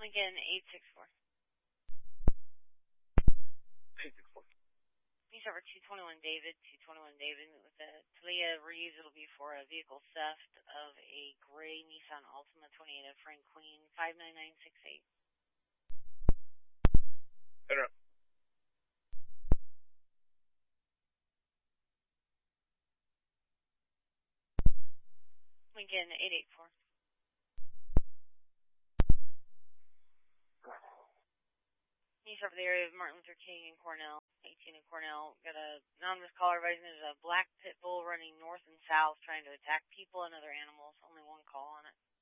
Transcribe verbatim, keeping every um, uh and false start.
Lincoln eight six four. eight six four. Police over two twenty-one David, two twenty-one David with a Talia Reeves. It'll be for a vehicle theft of a gray Nissan Altima twenty-eight of Frank Queen, five nine nine six eight. Interrupt. Lincoln eight eight four. He's over the area of Martin Luther King and Cornell, eighteen and Cornell. Got a anonymous caller advising there's a black pit bull running north and south trying to attack people and other animals. Only one call on it.